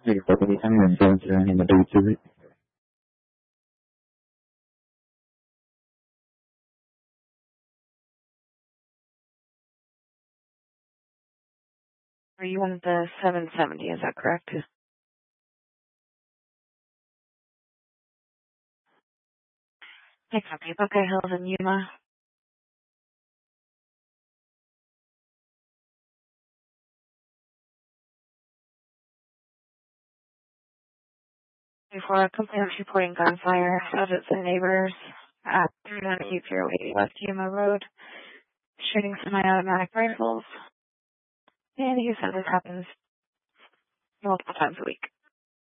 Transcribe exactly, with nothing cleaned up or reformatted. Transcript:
Hey, what do we have in terms of any of to it? Are you on the seven seventy, is that correct? Hey, copy. Okay, Hills and Yuma. Before a complaint reporting gunfire, subjects and neighbors at thirty-one eight zero eight West Yuma Road, shooting semi-automatic rifles. And he said this happens multiple times a week.